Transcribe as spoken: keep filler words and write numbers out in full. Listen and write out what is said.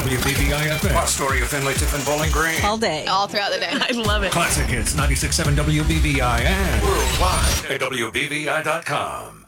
W B V I F M. Our story of Finley, Tiffin, Bowling Green. All day. All throughout the day. I love it. Classic Hits ninety-six point seven W B V I and Worldwide at W B V I dot com.